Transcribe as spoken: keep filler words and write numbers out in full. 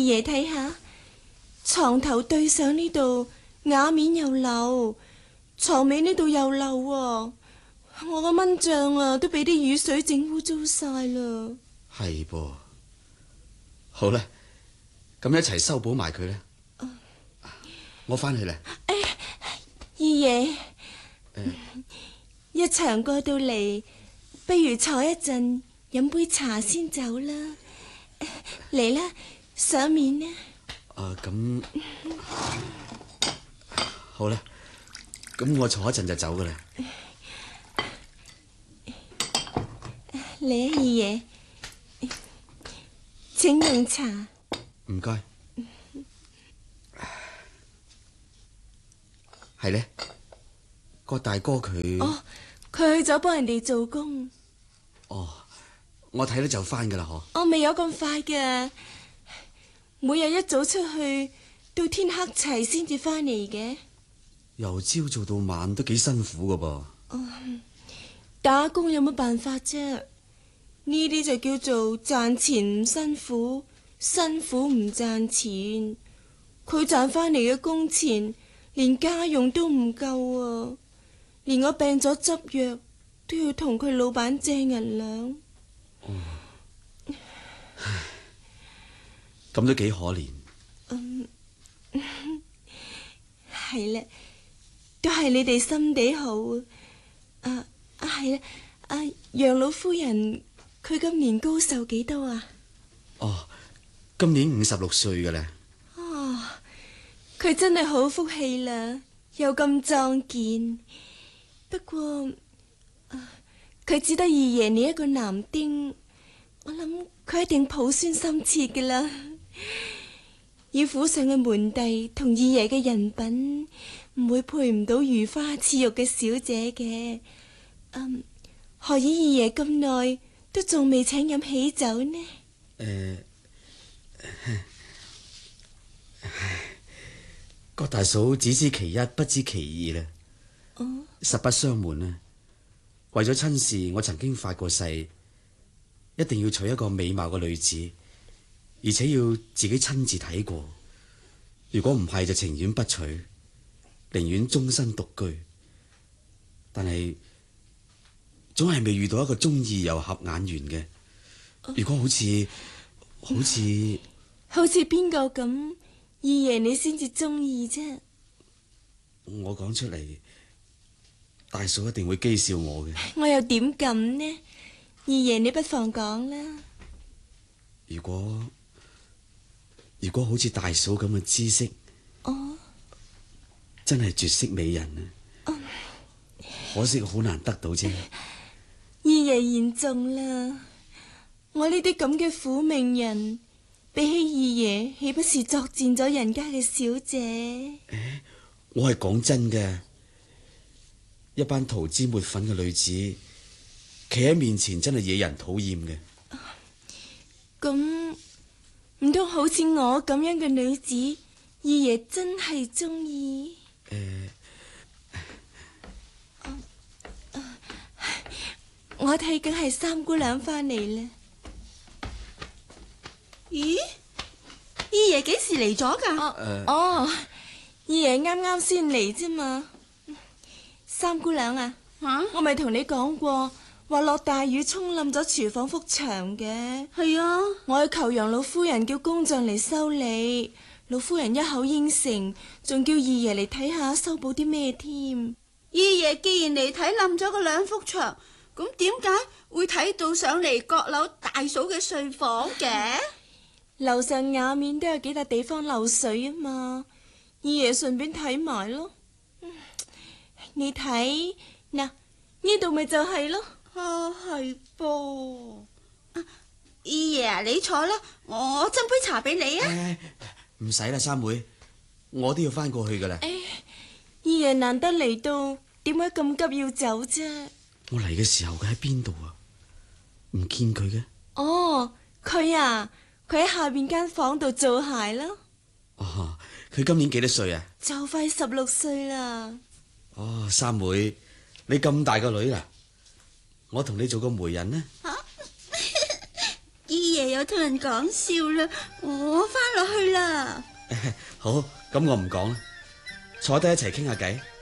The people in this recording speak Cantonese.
爺睇下，床頭對上呢度瓦面又漏，床尾呢度又漏喎。我個蚊帳啊，都俾啲雨水整污糟晒啦。 係噃，好啦，咁一齊修補埋佢啦。啊、我翻去啦。 哎，二爺， 呃、 一場過到嚟，不如坐一陣，飲杯茶先走啦。嚟啦，上面啦。 啊，咁好啦，咁我坐一陣就走噶啦。 嚟啊，二爺，請用茶。 唔該。係呢，個大哥佢哦，佢去咗幫人哋做工。 哦，我睇咧就翻噶啦，嗬。 我未有咁快嘅，每日一早出去，到天黑齊先至翻嚟嘅。 由朝做到晚都幾辛苦噶噃。 哦，打工有乜辦法啫？呢啲就叫做賺錢唔辛苦，辛苦唔賺錢。佢賺翻嚟嘅工錢，連家用都唔夠啊！連我病咗執藥，都要同佢老闆借銀兩。 哦，唉，咁都幾可憐。 嗯，係啦，都係你哋心地好啊！啊，係啦，啊，楊老夫人佢今年高壽幾多啊？ 哦，今年五十六歲噶啦。 哦，佢真係好福氣啦，又咁壯健。不過，啊，佢只得二爺你一個男丁，我諗佢一定抱孫心切噶啦。以府上嘅門第同二爺嘅人品，唔會配唔到如花似玉嘅小姐嘅。嗯，何以二爺咁耐都仲未請飲喜酒呢？ 誒、呃，郭大嫂只知其一，不知其二啦。 哦， 實不相瞞啊，為咗親事，我曾經發過誓，一定要娶一個美貌嘅女子，而且要自己親自睇過。如果唔係，就情願不娶，寧願終身獨居。但係總係未遇到一個中意又合眼緣嘅。如果好似好似好似邊個咁，二爺你先至中意啫。 我講出嚟，大嫂一定會譏笑我嘅。 我又點敢呢？二爺你不妨講啦。 如果如果好似大嫂咁嘅姿色， 哦， 真係絕色美人啊！ 哦， 可惜好難得到啫。 二爺言重啦，我呢啲咁嘅苦命人，比起二爺，豈不是作踐咗人家嘅小姐？ 誒，我係講真嘅，一班塗脂抹粉嘅女子，企喺面前真係惹人討厭嘅。 咁唔通好似我咁樣嘅女子，二爺真係中意？ 誒、 呃啊，我睇梗係三姑娘翻嚟啦。 咦？二爺幾時嚟咗噶？ 哦， 呃、 哦，二爺啱啱先嚟啫嘛。三姑娘啊， 吓， 我咪同你講過，話落大雨沖冧咗廚房幅牆嘅。 係啊， 我去求楊老夫人叫工匠嚟修理，老夫人一口應承，仲叫二爺嚟睇下修補啲咩添。 二爺既然嚟睇冧咗嗰兩幅牆，咁點解會睇到上嚟閣樓大嫂嘅睡房嘅？ 樓上瓦面都有幾笪地方漏水啊嘛，二爺順便睇埋咯。你睇嗱，呢度咪就係咯。 啊，係噃。啊，二爺啊，你坐啦，我斟杯茶俾你啊。 唔使啦，三妹，我都要翻過去噶啦。 誒，二爺難得嚟到，點解咁急要走啫？ 我嚟嘅時候佢喺邊度啊？唔見佢嘅。 哦，佢啊，佢喺下邊間房度做鞋啦。 哦，佢今年幾多歲啊？ 就快十六歲啦。 哦，三妹，你咁大個女啦，我同你做個媒人呢？ 吓，二爺爺又同人講笑啦，我翻落去啦。 好，咁我唔講啦，坐低一齊傾下偈。